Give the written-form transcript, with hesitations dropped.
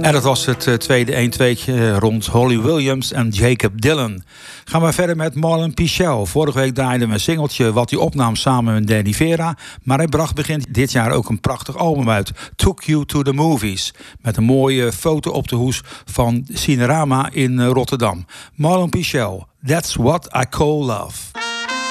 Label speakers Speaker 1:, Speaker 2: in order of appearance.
Speaker 1: En dat was het tweede 1-2'tje rond Holly Williams en Jacob Dylan. Gaan we verder met Marlon Pichel. Vorige week draaiden we een singeltje wat hij opnam samen met Danny Vera. Maar hij bracht begin dit jaar ook een prachtig album uit. Took You to the Movies. Met een mooie foto op de hoes van Cinerama in Rotterdam. Marlon Pichel, That's What I Call Love.